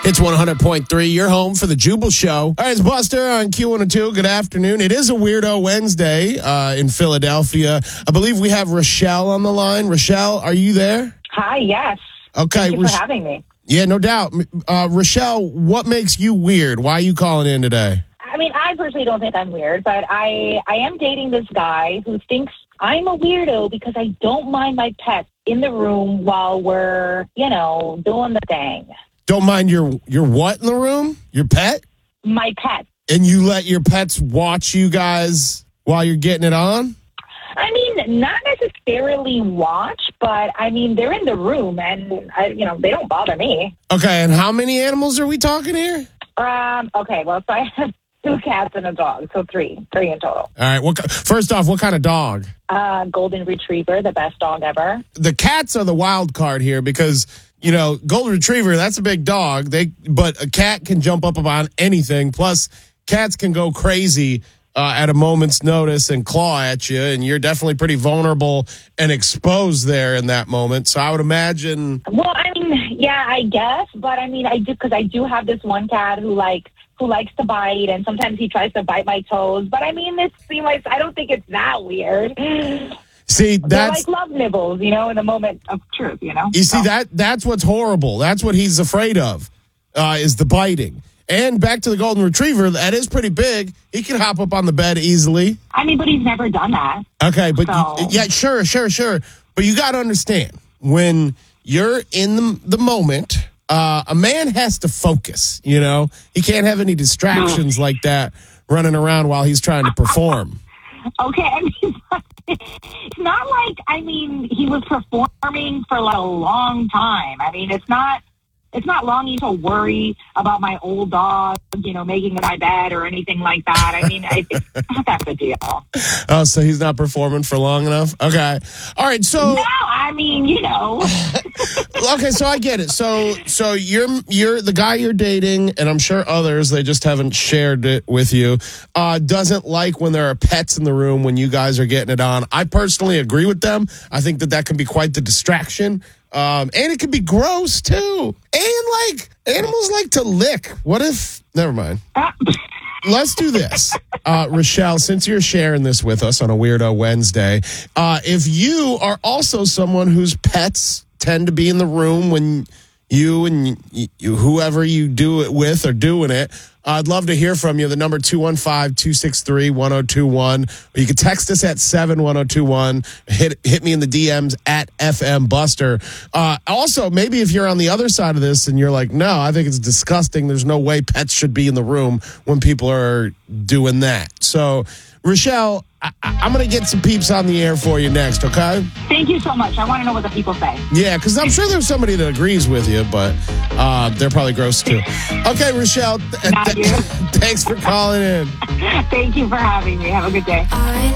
It's 100.3, your home for the Jubal Show. All right, it's Buster on Q102. Good afternoon. It is a Weirdo Wednesday in Philadelphia. I believe we have Rochelle on the line. Rochelle, are you there? Hi, yes. Okay. Thank you for having me. Yeah, no doubt. Rochelle, what makes you weird? Why are you calling in today? I mean, I personally don't think I'm weird, but I am dating this guy who thinks I'm a weirdo because I don't mind my pets in the room while we're, doing the thing. Don't mind your what in the room? Your pet? My pet. And you let your pets watch you guys while you're getting it on? I mean, not necessarily watch, but I mean, they're in the room and, they don't bother me. Okay, and how many animals are we talking here? Okay, well, so I have 2 cats and a dog, so three in total. All right, first off, what kind of dog? Golden Retriever, the best dog ever. The cats are the wild card here because, Golden Retriever, that's a big dog. But a cat can jump up on anything. Plus, cats can go crazy at a moment's notice and claw at you, and you're definitely pretty vulnerable and exposed there in that moment. So I would imagine. Well, I mean, yeah, I guess, but I mean, I do because I do have this one cat who likes to bite, and sometimes he tries to bite my toes. But I mean, I don't think it's that weird. See, they're like love nibbles, in the moment of truth, You see, that's what's horrible. That's what he's afraid of, is the biting. And back to the Golden Retriever, that is pretty big. He can hop up on the bed easily. I mean, but he's never done that. Okay, but sure. But you got to understand, when you're in the moment, a man has to focus, He can't have any distractions like that running around while he's trying to perform. Okay, I mean, it's not like, he was performing for like a long time. I mean, it's not long to worry about my old dog, making my bed or anything like that. I mean, it's not that big a deal. Oh, so he's not performing for long enough? Okay. All right, so... No, I mean, Okay, so I get it. So you're the guy you're dating, and I'm sure others, they just haven't shared it with you, doesn't like when there are pets in the room when you guys are getting it on. I personally agree with them. I think that can be quite the distraction. And it can be gross, too. And, animals like to lick. What if... Never mind. Let's do this. Rochelle, since you're sharing this with us on a Weirdo Wednesday, if you are also someone whose pets tend to be in the room when you and whoever you do it with are doing it, I'd love to hear from you. The number 215-263-1021. Or you can text us at 71021. Hit me in the DMs at FM Buster. Also, maybe if you're on the other side of this and you're like, no, I think it's disgusting. There's no way pets should be in the room when people are doing that. So, Rochelle, I'm going to get some peeps on the air for you next, okay? Thank you so much. I want to know what the people say. Yeah, because I'm sure there's somebody that agrees with you, but they're probably gross too. Okay, Rochelle, thanks for calling in. Thank you for having me. Have a good day.